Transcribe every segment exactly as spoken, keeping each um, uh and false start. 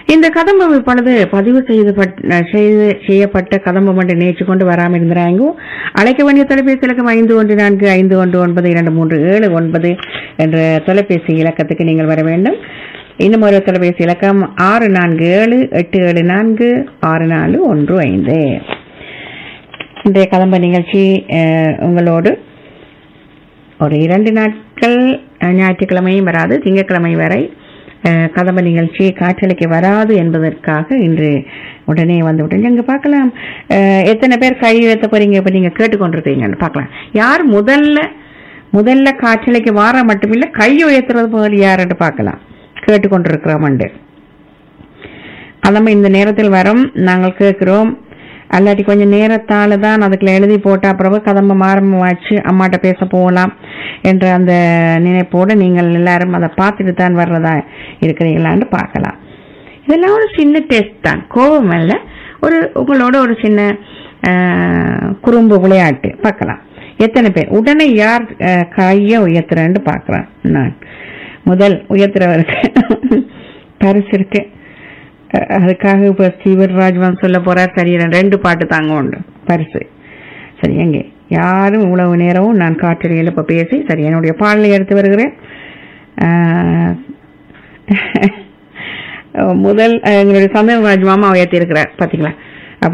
இந்த கதம்பம் இப்பொழுது பதிவு செய்து செய்யப்பட்ட கதம்பம் என்று நேற்று கொண்டு வராமல் இருந்தாங்க. அழைக்க வேண்டிய தொலைபேசி இலக்கம் ஐந்து ஒன்று நான்கு ஐந்து ஒன்று ஒன்பது இரண்டு மூன்று ஏழு ஒன்பது என்ற தொலைபேசி இலக்கத்துக்கு நீங்கள் வர வேண்டும். இன்னும் ஒரு தொலைபேசி இலக்கம் ஆறு நான்கு ஏழு எட்டு ஏழு நான்கு ஆறு நாலு ஒன்று ஐந்து. இன்றைய கதம்ப நிகழ்ச்சி உங்களோடு ஒரு இரண்டு நாட்கள் ஞாயிற்றுக்கிழமையும் வராது, திங்கட்கிழமை வரை கதம்ப நிகழ்ச்சி காற்றலைக்கு வராது என்பதற்காக இன்று உடனே வந்து விட்டு இங்க பார்க்கலாம். எத்தனை பேர் கை உயர்த்த போறீங்க இப்ப நீங்க கேட்டுக்கொண்டிருக்கீங்கன்னு பார்க்கலாம். யார் முதல்ல முதல்ல காற்றலைக்கு வார மட்டுமில்ல கை உயர்த்துறது போது யாருன்னு பார்க்கலாம். கேட்டுக்கொண்டிருக்கிறோம். அதமே இந்த நேரத்தில் வரும் நாங்கள் கேட்கிறோம். அல்லாட்டி கொஞ்சம் நேரத்தால தான் அதுக்குள்ள எழுதி போட்டா பிறகு கதம்பம் ஆரம்பமாச்சு அம்மாட்ட பேச போகலாம் என்ற அந்த நினைப்போடு நீங்கள் எல்லாரும் அதை பார்த்துட்டு தான் வர்றதா இருக்கிறீங்களான்னு பார்க்கலாம். இதெல்லாம் ஒரு சின்ன டெஸ்ட் தான், கோபம் அல்ல, ஒரு உங்களோட ஒரு சின்ன குறும்பு விளையாட்டு. பார்க்கலாம் எத்தனை பேர் உடனே யார் கைய உயர்த்துறேன்னு பார்க்கிறேன். நான் முதல் உயர்த்துறவருக்கு பரிசு இருக்கு. அதுக்காக இப்ப ஸ்ரீவர்ராஜ் வந்து சொல்ல போறார். சரி, ரெண்டு பாட்டு தாங்க உண்டு பரிசு. சரி, எங்கே யாரும் இவ்வளவு நேரமும் நான் காற்றலையில் இப்ப பேசி சரி என்னுடைய பாடலை எடுத்து வருகிறேன். முதல் எங்களுடைய சந்தனராஜ் மாமா உயர்த்தி இருக்கிறார் பாத்தீங்களா. அப்ப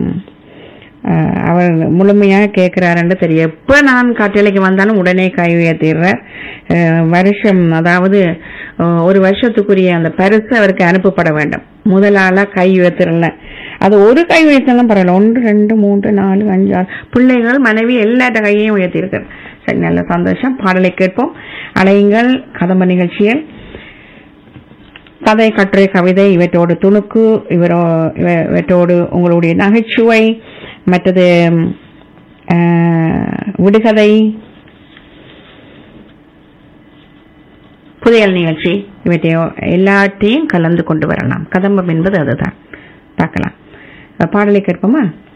அவர் முழுமையாக கேட்கிறாருன்னு தெரியும். எப்ப நான் காற்றலைக்கு வந்தாலும் உடனே கை உயர்த்திடுறார். வருஷம் அதாவது ஒரு வருஷத்துக்குரிய அந்த பரிசு அவருக்கு அனுப்பப்பட வேண்டும். முதலாளா கை உயர்த்திடல, அது ஒரு கை உயர்த்தலாம் பரவாயில்ல, ஒன்று ரெண்டு மூன்று நாலு அஞ்சு ஆறு பிள்ளைகள் மனைவி எல்லாட்ட கையையும் உயர்த்தி இருக்கிறார். சரி, நல்ல சந்தோஷம். பாடலை கேட்போம். அலையுங்கள் கதம்ப நிகழ்ச்சியில் கதை, கட்டுரை, கவிதை இவற்றோடு துணுக்கு, இவரோ இவற்றோடு உங்களுடைய நகைச்சுவை, மற்றது விடுகதை, புதையல் நிகழ்ச்சி இவற்றையோ எல்லாத்தையும் கலந்து கொண்டு வரலாம். கதம்பம் என்பது அதுதான். பார்க்கலாம். பாடலை கேட்போமா?